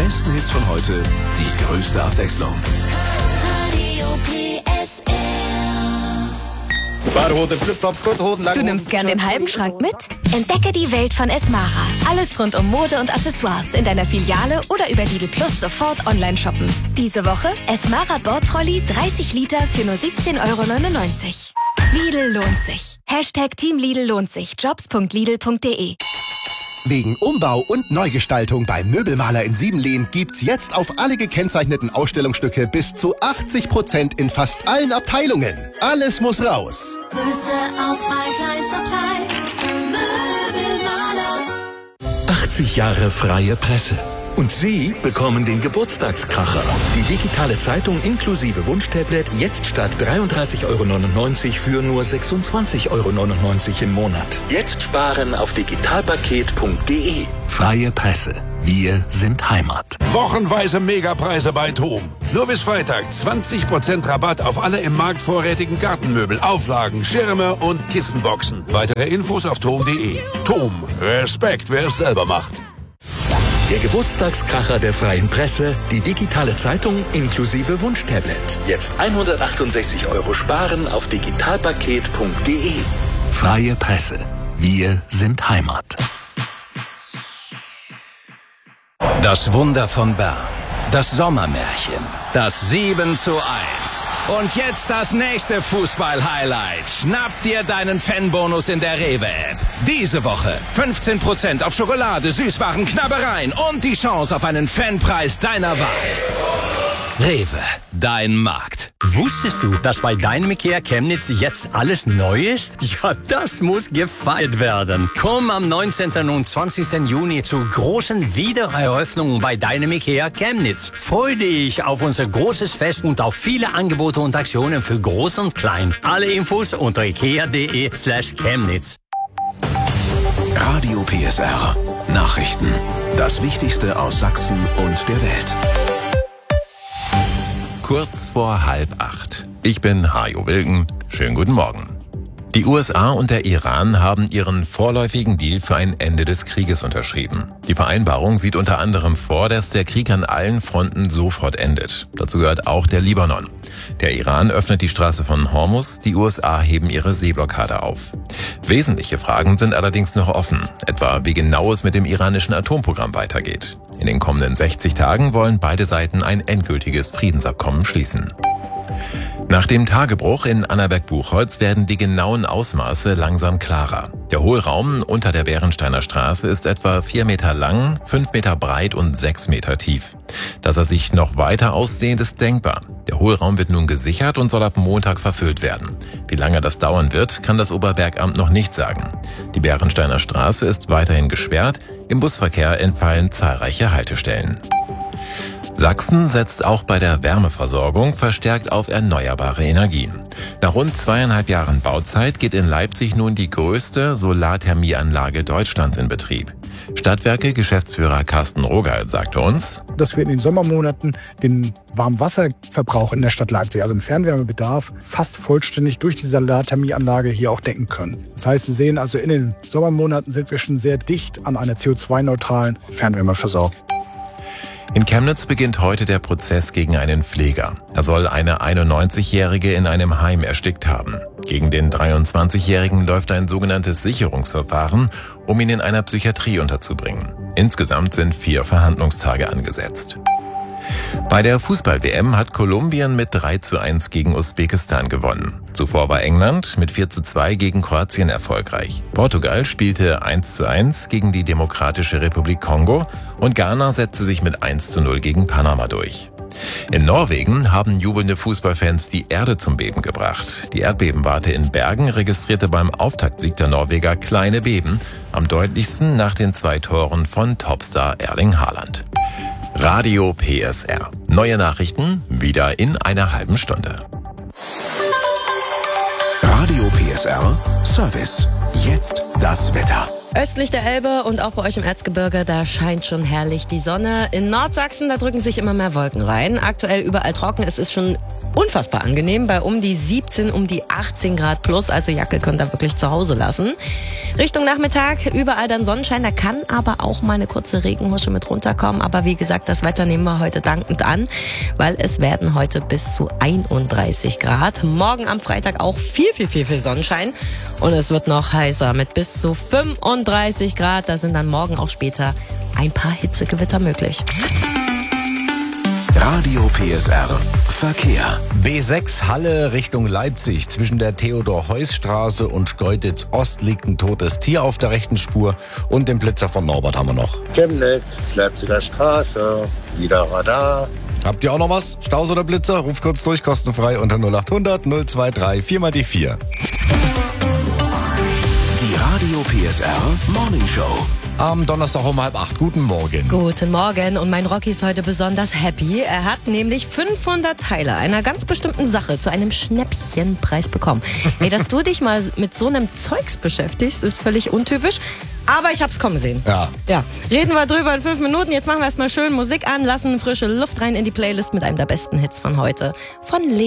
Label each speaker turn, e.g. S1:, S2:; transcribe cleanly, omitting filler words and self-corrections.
S1: besten Hits von heute, die größte Abwechslung.
S2: Radio PSR.
S3: Badehose, Flipflops, kurze Hosen, lange
S4: Du
S3: Hosen.
S4: nimmst gern den halben Schrank mit? Entdecke die Welt von Esmara. Alles rund um Mode und Accessoires in deiner Filiale oder über Lidl Plus sofort online shoppen. Diese Woche Esmara Bordtrolley 30 Liter für nur 17,99 €. Lidl lohnt sich. Hashtag Team Lidl lohnt sich. Jobs.lidl.de.
S5: Wegen Umbau und Neugestaltung beim Möbelmaler in Siebenlehn gibt's jetzt auf alle gekennzeichneten Ausstellungsstücke bis zu 80% in fast allen Abteilungen. Alles muss raus.
S2: Größte Auswahl, kleinster Preis. Möbelmaler.
S1: 80 Jahre freie Presse. Und Sie bekommen den Geburtstagskracher. Die digitale Zeitung inklusive Wunschtablet jetzt statt 33,99 € für nur 26,99 € im Monat. Jetzt sparen auf digitalpaket.de. Freie Presse. Wir sind Heimat.
S6: Wochenweise Megapreise bei TOM. Nur bis Freitag 20% Rabatt auf alle im Markt vorrätigen Gartenmöbel, Auflagen, Schirme und Kissenboxen. Weitere Infos auf tom.de. TOM. Respekt, wer es selber macht.
S1: Der Geburtstagskracher der freien Presse, die digitale Zeitung inklusive Wunschtablet. Jetzt 168 € sparen auf digitalpaket.de. Freie Presse. Wir sind Heimat.
S7: Das Wunder von Bern. Das Sommermärchen. Das 7:1. Und jetzt das nächste Fußball-Highlight. Schnapp dir deinen Fanbonus in der Rewe-App. Diese Woche 15% auf Schokolade, Süßwaren, Knabbereien und die Chance auf einen Fanpreis deiner Wahl. Rewe, dein Markt.
S8: Wusstest du, dass bei deinem IKEA Chemnitz jetzt alles neu ist? Ja, das muss gefeiert werden. Komm am 19. und 20. Juni zu großen Wiedereröffnungen bei deinem IKEA Chemnitz. Freu dich auf unser großes Fest und auf viele Angebote und Aktionen für Groß und Klein. Alle Infos unter ikea.de/Chemnitz.
S1: Radio PSR. Nachrichten. Das Wichtigste aus Sachsen und der Welt.
S9: Kurz vor 7:30. Ich bin Hajo Wilken. Schönen guten Morgen. Die USA und der Iran haben ihren vorläufigen Deal für ein Ende des Krieges unterschrieben. Die Vereinbarung sieht unter anderem vor, dass der Krieg an allen Fronten sofort endet. Dazu gehört auch der Libanon. Der Iran öffnet die Straße von Hormuz, die USA heben ihre Seeblockade auf. Wesentliche Fragen sind allerdings noch offen, etwa wie genau es mit dem iranischen Atomprogramm weitergeht. In den kommenden 60 Tagen wollen beide Seiten ein endgültiges Friedensabkommen schließen. Nach dem Tagebruch in Annaberg-Buchholz werden die genauen Ausmaße langsam klarer. Der Hohlraum unter der Bärensteiner Straße ist etwa 4 Meter lang, 5 Meter breit und 6 Meter tief. Dass er sich noch weiter ausdehnt, ist denkbar. Der Hohlraum wird nun gesichert und soll ab Montag verfüllt werden. Wie lange das dauern wird, kann das Oberbergamt noch nicht sagen. Die Bärensteiner Straße ist weiterhin gesperrt. Im Busverkehr entfallen zahlreiche Haltestellen. Sachsen setzt auch bei der Wärmeversorgung verstärkt auf erneuerbare Energien. Nach rund 2,5 Jahren Bauzeit geht in Leipzig nun die größte Solarthermieanlage Deutschlands in Betrieb. Stadtwerke-Geschäftsführer Carsten Rogald sagte uns,
S10: dass wir in den Sommermonaten den Warmwasserverbrauch in der Stadt Leipzig, also den Fernwärmebedarf, fast vollständig durch die Solarthermieanlage hier auch decken können. Das heißt, Sie sehen also, in den Sommermonaten sind wir schon sehr dicht an einer CO2-neutralen Fernwärmeversorgung.
S9: In Chemnitz beginnt heute der Prozess gegen einen Pfleger. Er soll eine 91-Jährige in einem Heim erstickt haben. Gegen den 23-Jährigen läuft ein sogenanntes Sicherungsverfahren, um ihn in einer Psychiatrie unterzubringen. Insgesamt sind 4 Verhandlungstage angesetzt. Bei der Fußball-WM hat Kolumbien mit 3:1 gegen Usbekistan gewonnen. Zuvor war England mit 4:2 gegen Kroatien erfolgreich. Portugal spielte 1:1 gegen die Demokratische Republik Kongo und Ghana setzte sich mit 1:0 gegen Panama durch. In Norwegen haben jubelnde Fußballfans die Erde zum Beben gebracht. Die Erdbebenwarte in Bergen registrierte beim Auftaktsieg der Norweger kleine Beben, am deutlichsten nach den 2 Toren von Topstar Erling Haaland. Radio PSR. Neue Nachrichten wieder in einer halben Stunde.
S1: Radio PSR Service. Jetzt
S5: das Wetter.
S3: Östlich der Elbe und auch bei euch im Erzgebirge, da scheint schon herrlich die Sonne. In Nordsachsen, da drücken sich immer mehr Wolken rein. Aktuell überall trocken. Es ist schon unfassbar angenehm, bei um die 17, um die 18 Grad plus. Also Jacke könnt ihr wirklich zu Hause lassen. Richtung Nachmittag, überall dann Sonnenschein. Da kann aber auch mal eine kurze Regenhusche mit runterkommen. Aber wie gesagt, das Wetter nehmen wir heute dankend an, weil es werden heute bis zu 31 Grad. Morgen am Freitag auch viel Sonnenschein. Und es wird noch heißer mit bis zu 35 Grad. Da sind dann morgen auch später ein paar Hitzegewitter möglich.
S1: Radio PSR Verkehr.
S11: B6 Halle Richtung Leipzig. Zwischen der Theodor-Heuss-Straße und Schkeuditz Ost liegt ein totes Tier auf der rechten Spur. Und den Blitzer von Norbert haben wir noch.
S12: Chemnitz, Leipziger Straße, wieder Radar.
S11: Habt ihr auch noch was? Staus oder Blitzer? Ruft kurz durch, kostenfrei unter 0800 023 4 die 4.
S1: Die Radio PSR Morning Show.
S11: Am Donnerstag um 7:30. Guten Morgen.
S3: Guten Morgen und mein Rocky ist heute besonders happy. Er hat nämlich 500 Teile einer ganz bestimmten Sache zu einem Schnäppchenpreis bekommen. Ey, dass du dich mal mit so einem Zeugs beschäftigst, ist völlig untypisch. Aber ich hab's kommen sehen.
S11: Ja.
S3: Reden wir drüber in 5 Minuten. Jetzt machen wir erstmal schön Musik an, lassen frische Luft rein in die Playlist mit einem der besten Hits von heute. Von